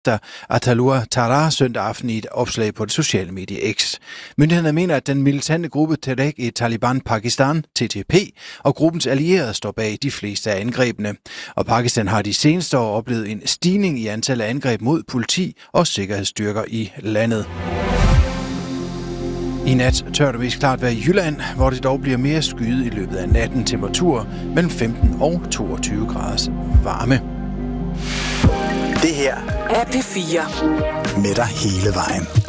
Atalua Tara søndag aften i et opslag på det sociale medie X. Myndighederne mener, at den militante gruppe Tehrik-e-Taliban Pakistan, TTP, og gruppens allierede står bag de fleste af angrebene. Og Pakistan har de seneste år oplevet en stigning i antallet af angreb mod politi og sikkerhedsstyrker i landet. I nat tørt og vist klart vejr i Jylland, hvor det dog bliver mere skyet i løbet af natten. Temperatur mellem 15 og 22 graders varme. Det her er P4. Med dig hele vejen.